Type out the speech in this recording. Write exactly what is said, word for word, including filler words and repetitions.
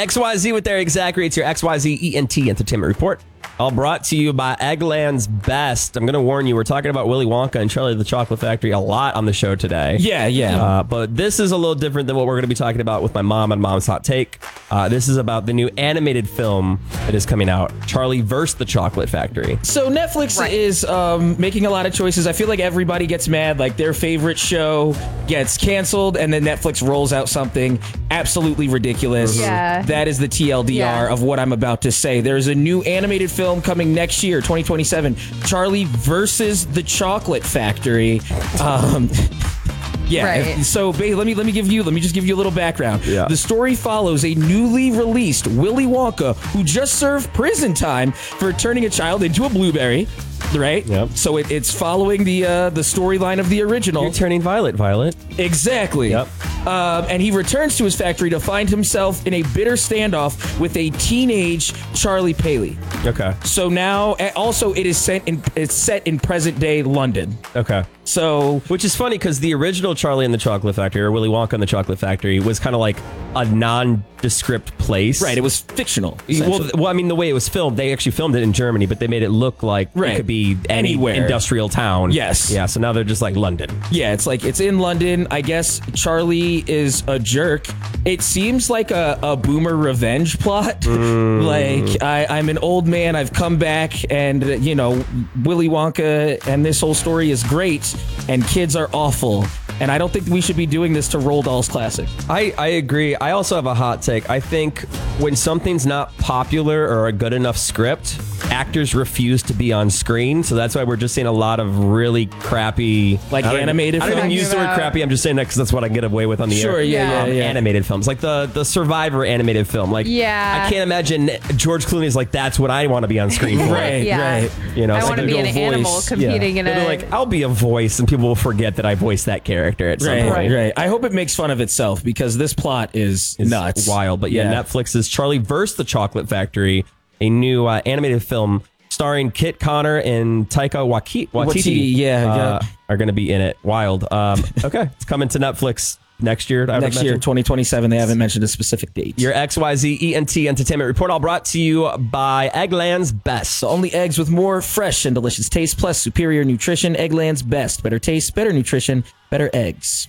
X Y Z with Eric Zachary. It's your X Y Z E N T Entertainment Report. All brought to you by Eggland's Best. I'm going to warn you, we're talking about Willy Wonka and Charlie the Chocolate Factory a lot on the show today. Yeah, yeah. Uh, but this is a little different than what we're going to be talking about with my mom and Mom's Hot Take. Uh, this is about the new animated film that is coming out, Charlie versus the Chocolate Factory. So Netflix right. is um, making a lot of choices. I feel like everybody gets mad, like their favorite show gets canceled, and then Netflix rolls out something absolutely ridiculous. Yeah. That is the T L D R yeah. of what I'm about to say. There's a new animated film coming next year, twenty twenty-seven, Charlie versus the Chocolate Factory. Um, yeah. Right. So, babe, let me let me give you let me just give you a little background. Yeah. The story follows a newly released Willy Wonka who just served prison time for turning a child into a blueberry. Right. Yep. So it, it's following the uh, the storyline of the original. You're turning violet, Violet. Exactly. Yep. Um, and he returns to his factory to find himself in a bitter standoff with a teenage Charlie Paley. Okay. So now, also, it is set in it's set in present day London. Okay. So, which is funny because the original Charlie and the Chocolate Factory, or Willy Wonka and the Chocolate Factory, was kind of like a nondescript place. Right. It was fictional. Well, well, I mean, the way it was filmed, they actually filmed it in Germany, but they made it look like right. it could be any anywhere industrial town. Yes. Yeah. So now they're just like London. Yeah. It's like it's in London. I guess Charlie is a jerk. It seems like a, a boomer revenge plot. Mm. Like I, I'm an old man. I've come back, and you know, Willy Wonka and this whole story is great, and kids are awful. And I don't think we should be doing this to Roald Dahl's classic. I, I agree. I also have a hot take. I think when something's not popular or a good enough script, actors refuse to be on screen. So that's why we're just seeing a lot of really crappy... Like I animated I don't films? even use the word crappy. I'm just saying that because that's what I can get away with on the sure, air. Yeah, yeah, um, yeah. Animated films. Like the, the Survivor animated film. Like, yeah. I can't imagine George Clooney's like, that's what I want to be on screen for. Right, yeah. right. You know, I so want to be an voice. animal competing yeah. in a... They're like, I'll be a voice, and people will forget that I voiced that character at some right, point. Right, right. I hope it makes fun of itself because this plot is It's nuts. wild. But yeah, Yeah. Netflix's Charlie versus the Chocolate Factory, a new uh, animated film starring Kit Connor and Taika Waititi, Waititi, yeah, uh, yeah. are going to be in it. Wild. Um, okay, it's coming to Netflix next year. I would Next year, imagine. twenty twenty-seven. They haven't mentioned a specific date. Your X Y Z E N T Entertainment Report, all brought to you by Eggland's Best. So only eggs with more fresh and delicious taste, plus superior nutrition. Eggland's Best. Better taste, better nutrition, better eggs.